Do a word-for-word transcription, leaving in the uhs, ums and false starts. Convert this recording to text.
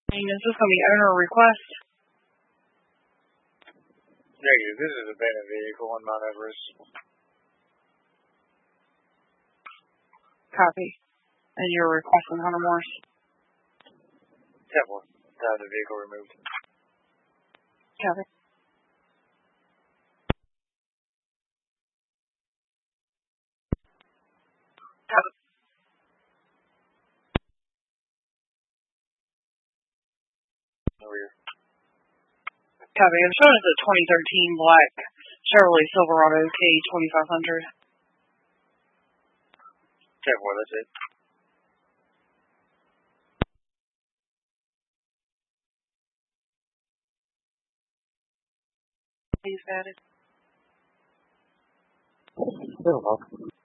Is this going to be owner request? Negative. This is a abandoned vehicle on Mount Everest. Copy. And you're requesting Hunter Morris? ten one. Have the vehicle removed. Copy. Copy. Over here. Copy. I'm showing it's a twenty thirteen black Chevrolet Silverado K twenty-five hundred. ten four, that's it. Please got it. You're welcome.